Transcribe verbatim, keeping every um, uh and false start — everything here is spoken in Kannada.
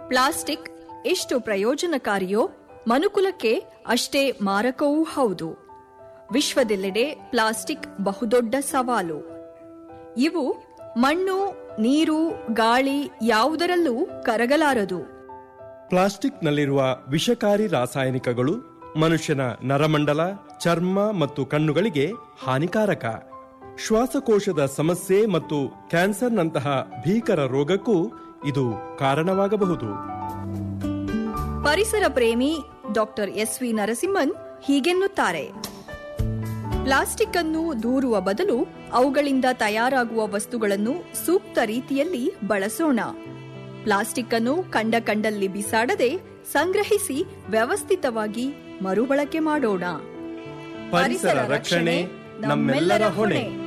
ಪ್ಲಾಸ್ಟಿಕ್ ಎಷ್ಟು ಪ್ರಯೋಜನಕಾರಿಯೋ ಮನುಕುಲಕ್ಕೆ ಅಷ್ಟೇ ಮಾರಕವೂ ಹೌದು. ವಿಶ್ವದೆಲ್ಲೆಡೆ ಪ್ಲಾಸ್ಟಿಕ್ ಬಹುದೊಡ್ಡ ಸವಾಲು. ಇವು ಮಣ್ಣು, ನೀರು, ಗಾಳಿ ಯಾವುದರಲ್ಲೂ ಕರಗಲಾರದು. ಪ್ಲಾಸ್ಟಿಕ್ನಲ್ಲಿರುವ ವಿಷಕಾರಿ ರಾಸಾಯನಿಕಗಳು ಮನುಷ್ಯನ ನರಮಂಡಲ, ಚರ್ಮ ಮತ್ತು ಕಣ್ಣುಗಳಿಗೆ ಹಾನಿಕಾರಕ. ಶ್ವಾಸಕೋಶದ ಸಮಸ್ಯೆ ಮತ್ತು ಕ್ಯಾನ್ಸರ್ನಂತಹ ಭೀಕರ ರೋಗಕ್ಕೂ ಇದು ಕಾರಣವಾಗಬಹುದು. ಪರಿಸರ ಪ್ರೇಮಿ doctor S V Narasimhan ಹೀಗೆನ್ನುತ್ತಾರೆ: plastic ಅನ್ನು ದೂರುವ ಬದಲು ಅವುಗಳಿಂದ ತಯಾರಾಗುವ ವಸ್ತುಗಳನ್ನು ಸೂಕ್ತ ರೀತಿಯಲ್ಲಿ ಬಳಸೋಣ. ಪ್ಲಾಸ್ಟಿಕ್ ಅನ್ನು ಕಂಡ ಕಂಡಲ್ಲಿ ಬಿಸಾಡದೆ ಸಂಗ್ರಹಿಸಿ ವ್ಯವಸ್ಥಿತವಾಗಿ ಮರುಬಳಕೆ ಮಾಡೋಣ. ಪರಿಸರ ರಕ್ಷಣೆ ನಮ್ಮೆಲ್ಲರ ಹೊಣೆ.